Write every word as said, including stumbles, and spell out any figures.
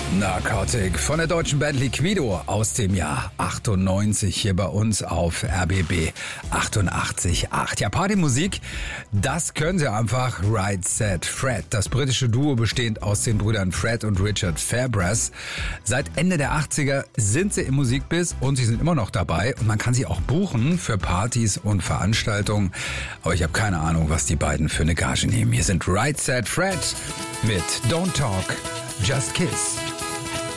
Narcotic von der deutschen Band Liquido aus dem Jahr achtundneunzig hier bei uns auf R B B achtundachtzig Komma acht. Ja, Partymusik, das können sie einfach. Right Said Fred, das britische Duo bestehend aus den Brüdern Fred und Richard Fairbrass. Seit Ende der achtziger sind sie im Musikbiz und sie sind immer noch dabei und man kann sie auch buchen für Partys und Veranstaltungen. Aber ich habe keine Ahnung, was die beiden für eine Gage nehmen. Hier sind Right Said Fred mit Don't Talk, Just Kiss.